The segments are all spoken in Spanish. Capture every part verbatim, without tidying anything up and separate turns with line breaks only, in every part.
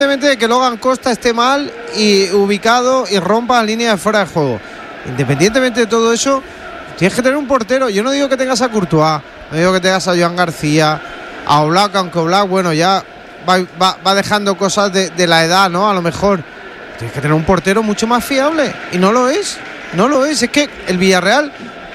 de que Logan Costa esté mal y ubicado y rompa la línea de fuera de juego. Independientemente de todo eso, tienes que tener un portero. Yo no digo que tengas a Courtois, no digo que tengas a Joan García, a Oblak, aunque Oblak, bueno, ya va, va, va dejando cosas de, de la edad, ¿no? A lo mejor tienes que tener un portero mucho más fiable y no lo es, no lo es. Es que el Villarreal,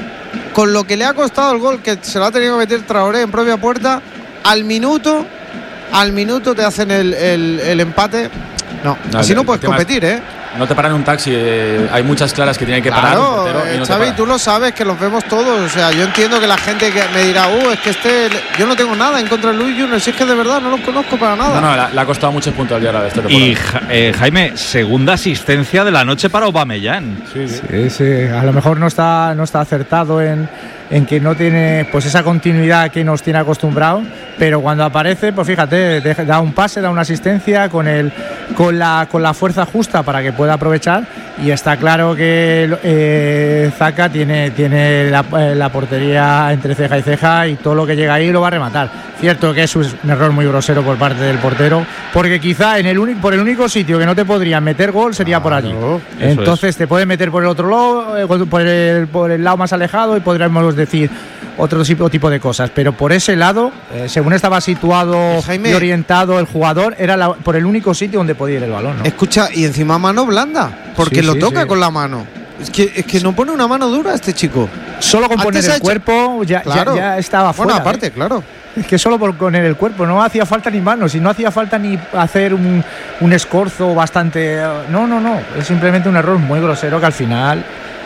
con lo que le ha costado el gol, que se lo ha tenido que meter Traoré en propia puerta, al minuto al minuto te hacen el, el, el empate. No, no, así no puedes competir, ¿eh?
No te paran un taxi, eh, hay muchas claras que tienen que parar.
Claro,
un portero y no
Xavi, tú lo sabes, que los vemos todos. O sea, yo entiendo que la gente que me dirá, uh, es que este, yo no tengo nada en contra de Luis Junior, si es que de verdad no lo conozco para nada.
No, no, le ha costado muchos puntos al Villarreal este temporada.
Y ja, eh, Jaime, segunda asistencia de la noche para Aubameyang.
Sí, sí, sí, sí. A lo mejor no está, no está acertado en, en que no tiene pues esa continuidad que nos tiene acostumbrado, pero cuando aparece, pues fíjate, da un pase, da una asistencia con el con la con la fuerza justa para que pueda aprovechar, y está claro que eh, Zaka tiene tiene la, la portería entre ceja y ceja, y todo lo que llega ahí lo va a rematar. Cierto que es un error muy grosero por parte del portero, porque quizá en el único por el único sitio que no te podrían meter gol sería por allí.
Claro,
entonces
es.
Te pueden meter por el otro lado, por el, por el lado más alejado, y podríamos decir otro tipo de cosas, pero por ese lado, eh, según estaba situado Jaime, y orientado el jugador, era la, por el único sitio donde podía ir el balón, ¿no?
Escucha, y encima mano blanda, porque sí, lo sí, toca sí. con la mano. Es que, es que no pone una mano dura este chico.
Solo con poner el hecho... cuerpo ya, claro. ya, ya estaba fuera.
Bueno, aparte,
¿eh?
claro.
Es que solo por poner el cuerpo, no hacía falta ni manos, y no hacía falta ni hacer un, un escorzo bastante... No, no, no, es simplemente un error muy grosero que al final...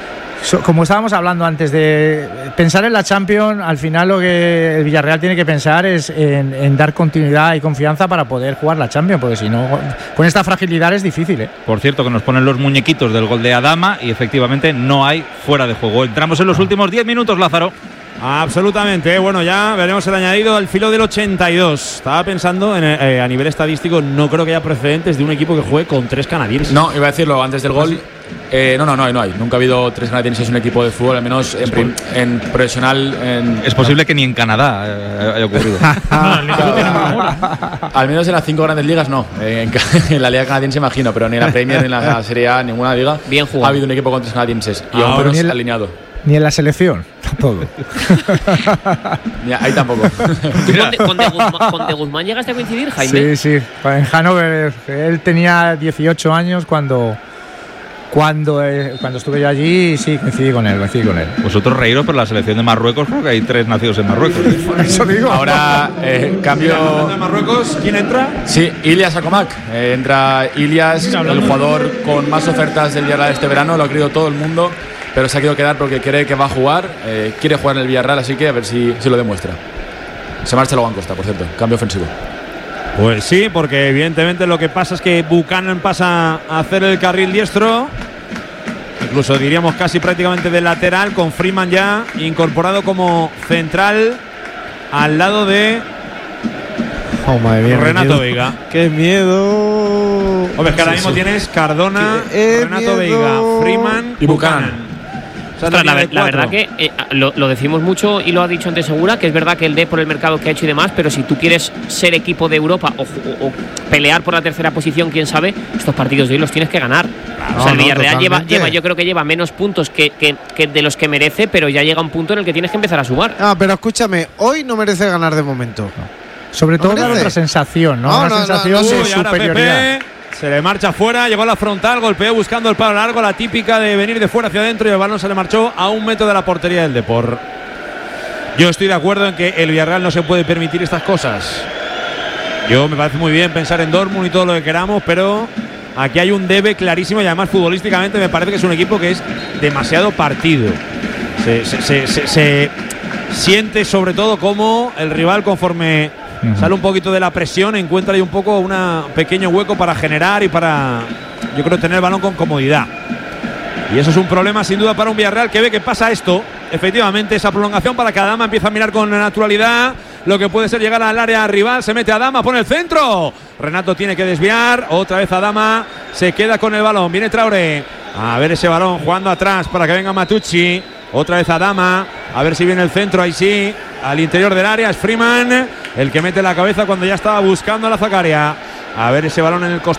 Como estábamos hablando antes de pensar en la Champions, al final lo que el Villarreal tiene que pensar es en, en dar continuidad y confianza para poder jugar la Champions, porque si no, con esta fragilidad es difícil, ¿eh?
Por cierto, que nos ponen los muñequitos del gol de Adama y efectivamente no hay fuera de juego. Entramos en los últimos diez minutos, Lázaro.
Absolutamente, bueno, ya veremos el añadido al filo del ochenta y dos. Estaba pensando en, eh, a nivel estadístico, no creo que haya precedentes de un equipo que juegue con tres canadienses.
No, iba a decirlo antes del gol. Eh, no, no, no hay, no hay. Nunca ha habido tres canadienses en un equipo de fútbol, al menos en, prim, en profesional. En,
es posible no. que ni en Canadá eh, haya ocurrido.
Al menos en las cinco grandes ligas no. En, en la liga canadiense imagino, pero ni en la Premier ni en la Serie A, ninguna liga.
Bien jugado.
Ha habido un equipo con tres canadienses y aún menos alineado.
Ni en la selección, tampoco.
Ni ahí tampoco.
¿Tú con, de, con, de Guzmán, ¿Con De Guzmán llegaste a coincidir, Jaime?
Sí, sí. En Hannover, él tenía dieciocho años cuando... Cuando, eh, cuando estuve yo allí, sí, coincidí con él, coincidí con él.
Vosotros reíros por la selección de Marruecos, creo que hay tres nacidos en Marruecos.
Por eso digo.
Ahora, eh, cambio...
de Marruecos, ¿quién entra?
Sí, Ilias Akomak. Eh, entra Ilias, el jugador con más ofertas del Villarreal este verano, lo ha querido todo el mundo, pero se ha querido quedar porque cree que va a jugar, eh, quiere jugar en el Villarreal, así que a ver si, si lo demuestra. Se marcha Logan Costa, por cierto, cambio ofensivo.
Pues sí, porque evidentemente lo que pasa es que Buchanan pasa a hacer el carril diestro, incluso diríamos casi prácticamente de lateral, con Freeman ya incorporado como central al lado de
oh, madre mía,
Renato Veiga.
¡Qué miedo!
Hombre, es que ahora mismo sí, sí. tienes Cardona, Renato miedo. Veiga, Freeman y Buchanan.
Ostras, la, la verdad que eh, lo, lo decimos mucho y lo ha dicho antes Segura, que es verdad que el D por el mercado que ha hecho y demás, pero si tú quieres ser equipo de Europa o, o, o pelear por la tercera posición, quién sabe, estos partidos de hoy los tienes que ganar. No, o sea, el Villarreal no, lleva, lleva, yo creo que lleva menos puntos que, que, que de los que merece, pero ya llega un punto en el que tienes que empezar a sumar.
Ah, pero escúchame, hoy no merece ganar de momento.
No. Sobre todo dar otra sensación, ¿no?
no
Una
no,
sensación
no, no,
de
Uy,
superioridad.
Se le marcha fuera, llegó a la frontal, golpeó buscando el palo largo, la típica de venir de fuera hacia adentro, y el balón se le marchó a un metro de la portería del Depor. Yo estoy de acuerdo en que el Villarreal no se puede permitir estas cosas. Yo me parece muy bien pensar en Dortmund y todo lo que queramos, pero aquí hay un debe clarísimo, y además futbolísticamente me parece que es un equipo que es demasiado partido. Se, se, se, se, se siente sobre todo como el rival, conforme Uh-huh. sale un poquito de la presión, encuentra ahí un poco un pequeño hueco para generar y para, yo creo, tener el balón con comodidad. Y eso es un problema sin duda para un Villarreal que ve que pasa esto, efectivamente, esa prolongación para que Adama empiece a mirar con naturalidad lo que puede ser llegar al área rival. Se mete Adama, pone el centro, Renato tiene que desviar, otra vez Adama se queda con el balón, viene Traoré a ver ese balón jugando atrás para que venga Matucci, otra vez Adama, a ver si viene el centro, ahí sí, al interior del área es Freeman el que mete la cabeza cuando ya estaba buscando a la Zakaria. A ver ese balón en el costado.